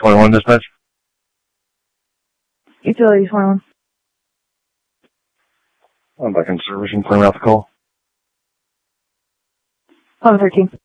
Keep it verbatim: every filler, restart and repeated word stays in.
twenty-one dispatch. Utility twenty-one. I'm back in service and clearing out the call. eleven thirteen.